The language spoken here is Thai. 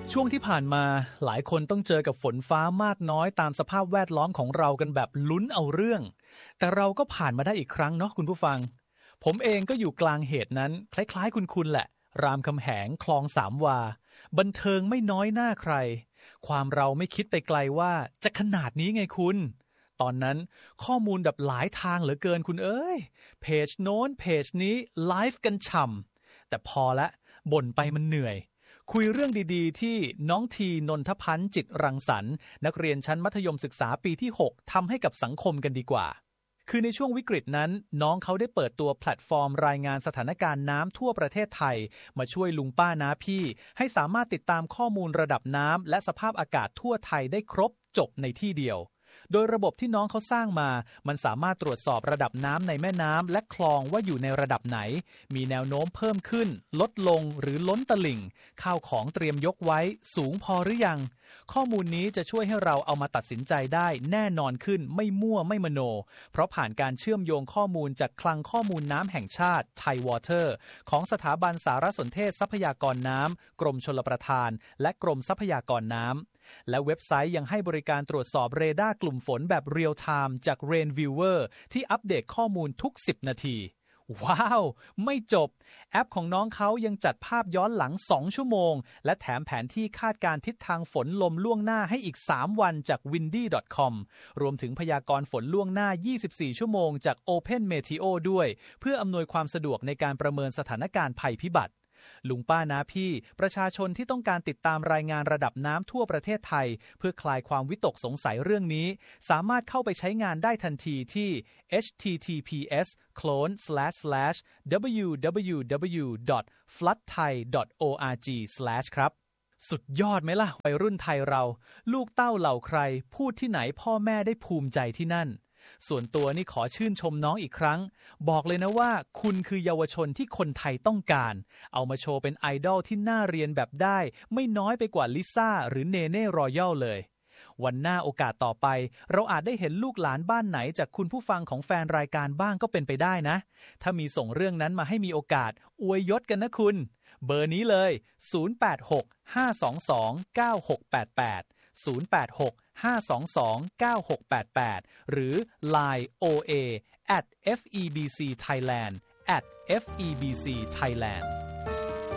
ช่วงที่ผ่านมาหลายคนต้องเจอกับฝนฟ้ามากน้อยตามสภาพแวดล้อมของเรากันแบบลุ้นเอาเรื่องแต่เราก็ผ่านมาได้อีกครั้งเนาะคุณผู้ฟังผมเองก็อยู่กลางเหตุนั้นคล้ายๆคุณแหละรามคำแหงคลองสามวาบันเทิงไม่น้อยหน้าใครความเราไม่คิดไปไกลว่าจะขนาดนี้ไงคุณตอนนั้นข้อมูลแบบหลายทางเหลือเกินคุณเอ้ยเพจโน้นเพจนี้ไลฟ์กันฉ่ำแต่พอละบ่นไปมันเหนื่อยคุยเรื่องดีๆที่น้องทีนนทพันธ์จิตรังสรรค์นักเรียนชั้นมัธยมศึกษาปีที่6ทำให้กับสังคมกันดีกว่าคือในช่วงวิกฤตนั้นน้องเขาได้เปิดตัวแพลตฟอร์มรายงานสถานการณ์น้ำทั่วประเทศไทยมาช่วยลุงป้าน้าพี่ให้สามารถติดตามข้อมูลระดับน้ำและสภาพอากาศทั่วไทยได้ครบจบในที่เดียวโดยระบบที่น้องเขาสร้างมามันสามารถตรวจสอบระดับน้ำในแม่น้ำและคลองว่าอยู่ในระดับไหนมีแนวโน้มเพิ่มขึ้นลดลงหรือล้นตลิ่งข้าวของเตรียมยกไว้สูงพอหรือยังข้อมูลนี้จะช่วยให้เราเอามาตัดสินใจได้แน่นอนขึ้นไม่มั่วไม่มโนเพราะผ่านการเชื่อมโยงข้อมูลจากคลังข้อมูลน้ำแห่งชาติ Thai Water ของสถาบันสารสนเทศทรัพยากรน้ำกรมชลประทานและกรมทรัพยากรน้ำและเว็บไซต์ยังให้บริการตรวจสอบเรดาร์กลุ่มฝนแบบเรียลไทม์จาก Rain Viewer ที่อัปเดตข้อมูลทุก10นาทีว้าวไม่จบแอปของน้องเขายังจัดภาพย้อนหลัง2ชั่วโมงและแถมแผนที่คาดการทิศทางฝนลมล่วงหน้าให้อีก3วันจาก windy.com รวมถึงพยากรณ์ฝนล่วงหน้า24ชั่วโมงจาก Open Meteo ด้วยเพื่ออำนวยความสะดวกในการประเมินสถานการณ์ภัยพิบัติลุงป้าน้าพี่ประชาชนที่ต้องการติดตามรายงานระดับน้ำทั่วประเทศไทยเพื่อคลายความวิตกสงสัยเรื่องนี้สามารถเข้าไปใช้งานได้ทันทีที่ https://www.floodthai.org/ ครับสุดยอดไหมล่ะวัยรุ่นไทยเราลูกเต้าเหล่าใครพูดที่ไหนพ่อแม่ได้ภูมิใจที่นั่นส่วนตัวนี่ขอชื่นชมน้องอีกครั้งบอกเลยนะว่าคุณคือเยาวชนที่คนไทยต้องการเอามาโชว์เป็นไอดอลที่น่าเรียนแบบได้ไม่น้อยไปกว่าลิซ่าหรือเนเน่รอยัลเลยวันหน้าโอกาสต่อไปเราอาจได้เห็นลูกหลานบ้านไหนจากคุณผู้ฟังของแฟนรายการบ้างก็เป็นไปได้นะถ้ามีส่งเรื่องนั้นมาให้มีโอกาสอวยยศกันนะคุณเบอร์นี้เลย086 522 9688 086-522-9688 หรือ Line OA @FEBC Thailand @FEBC Thailand